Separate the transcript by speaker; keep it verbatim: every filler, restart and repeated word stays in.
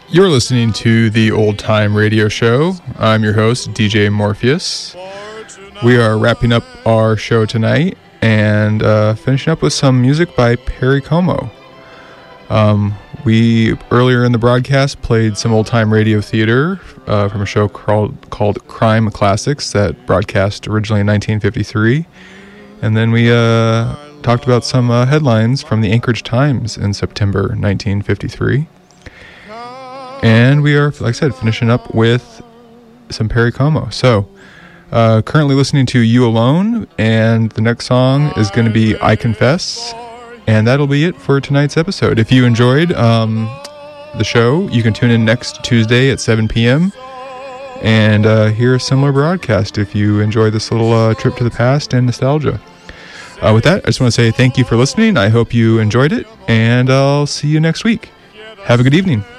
Speaker 1: You're listening to the Old Time Radio Show. I'm your host, D J Morpheus. We are wrapping up our show tonight and uh, finishing up with some music by Perry Como. Um, we, earlier in the broadcast, played some old-time radio theater uh, from a show called, called Crime Classics that broadcast originally in nineteen fifty-three. And then we uh, talked about some uh, headlines from the Anchorage Times in September nineteen fifty-three. And we are, like I said, finishing up with some Perry Como. So, uh, currently listening to You Alone, and the next song is going to be I Confess, and that'll be it for tonight's episode. If you enjoyed um, the show, you can tune in next Tuesday at seven p.m. and uh, hear a similar broadcast if you enjoy this little uh, trip to the past and nostalgia. Uh, with that, I just want to say thank you for listening. I hope you enjoyed it, and I'll see you next week. Have a good evening.